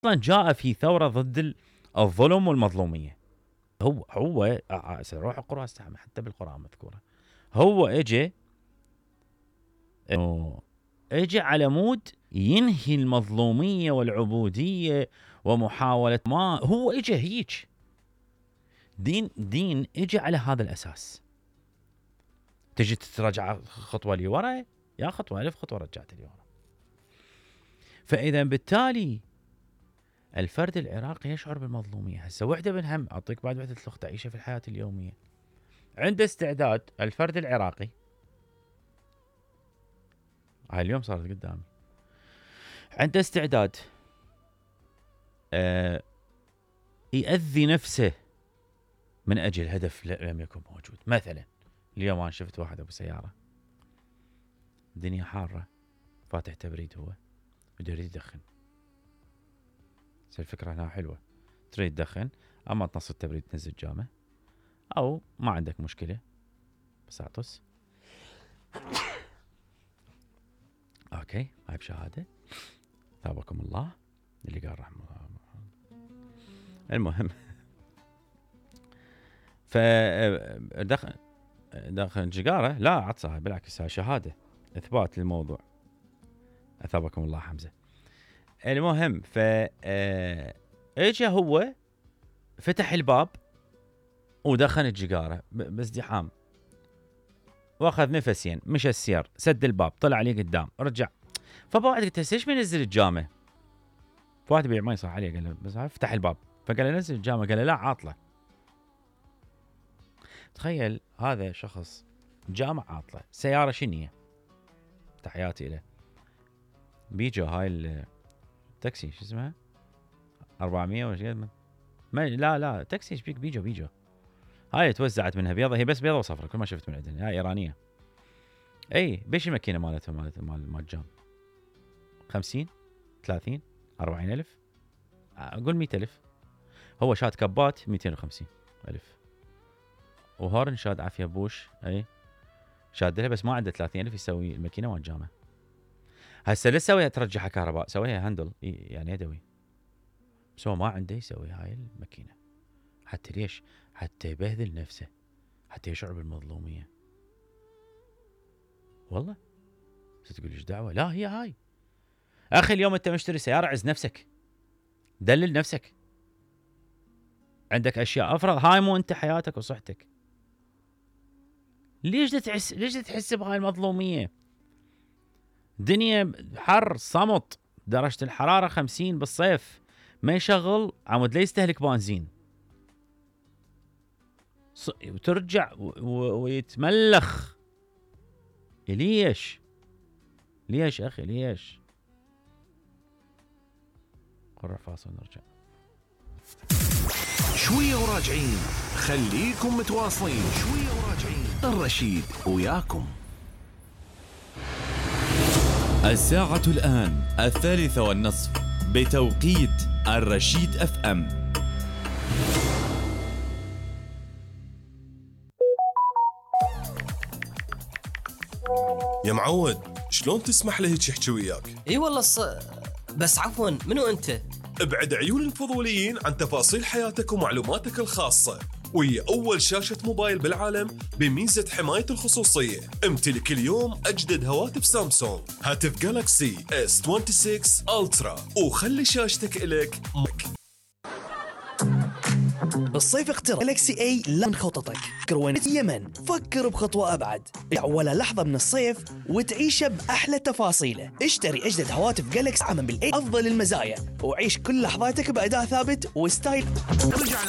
جاء في ثورة ضد الظلم والمظلومية. هو روح اقرأ حتى بالقرآن مذكورة. هو اجى على مود ينهي المظلومية والعبودية ومحاولة، ما هو اجى هيك دين اجى على هذا الأساس. تجي تتراجع خطوة لي ورا، يا خطوة 1000 خطوة رجعت لي ورا. فإذا بالتالي الفرد العراقي يشعر بالمظلومية. هسه وحدة من هم أعطيك بعد وحدة الأخت تعيشها في الحياة اليومية. عنده استعداد الفرد العراقي، هاي اليوم صارت قدامي، عنده استعداد يأذي نفسه من أجل هدف لم يكن موجود. مثلا اليوم أنا شفت واحد أبو سيارة، الدنيا حارة، فاتح تبريد، هو يريد يدخن. الفكرة هنا حلوة، تريد تدخن، أما تنص التبريد تنزل جامه، أو ما عندك مشكلة بس أعطس. أوكي، هاي بشهادة، ثابكم الله اللي قال رحمه الله. المهم دخل جقارة، لا عطسها بالعكس، هاي شهادة إثبات للموضوع. أثابكم الله حمزة. المهم اجى هو فتح الباب ودخل الجقارة بازدحام، واخذ نفسين، مشى السير، سد الباب، طلع عليه قدام، رجع. فبعد قلت ليش ما ينزل الجامة؟ فواحد بيع ما يصح عليه، قال له بس افتح الباب، فقال له نزل الجامة، قال له لا عاطلة. تخيل هذا شخص جامع عاطلة، سيارة شنية، تحياتي له. بيجو هاي التاكسي شو اسمها 400 وش قد لا تاكسي ايش بيك، بيجو هاي توزعت منها بيضة، هي بس بيضة وصفرة كل ما شفت من عندنا، هاي إيرانية. اي بيش الماكينة مالتها مال جام 50 30 40 ألف، أقول 100 ألف. هو شاد كبات 250 ألف، وهورن شاد عافية بوش، اي شاد لها بس ما عنده 30 ألف يسوي الماكينة والجامة. هسه لا تسويها ترجعها كهرباء، سويها هاندل يعني يدوي، بس هو ما عنده يسوي هاي الماكينة. حتى ليش؟ حتى يبهذل نفسه، حتى يشعر بالمظلومية. والله تقول ايش دعوة؟ لا، هي هاي اخي. اليوم انت مشتري سيارة، عز نفسك، دلل نفسك، عندك اشياء افرض، هاي مو انت حياتك وصحتك. ليش تحس بهاي المظلومية؟ دنيا حر، صمت، درجة الحرارة 50 بالصيف، ما يشغل عمود لا يستهلك بنزين، وترجع ويتملخ. ليش أخي ليش؟ قرر فاصل نرجع شوية وراجعين، خليكم متواصلين. شوية وراجعين، الرشيد وياكم. الساعة الآن 3:30 بتوقيت الرشيد FM. يا معود، شلون تسمح له هيك يحكي وياك؟ اي والله بس عفوا، منو انت؟ ابعد عيون الفضوليين عن تفاصيل حياتك ومعلوماتك الخاصة، وهي أول شاشة موبايل بالعالم بميزة حماية الخصوصية. امتلك اليوم أجدد هواتف سامسونج، هاتف جالاكسي S26 ألترا، وخلي شاشتك إلك. بالصيف اختر جالاكسي اي لمن خططك. كروين اليمن، فكر بخطوة أبعد، ولا لحظة من الصيف وتعيشه بأحلى تفاصيله. اشتري أجدد هواتف جالاكسي عمل بالأي أفضل المزايا، وعيش كل لحظاتك بأداء ثابت وستايل. رجعنا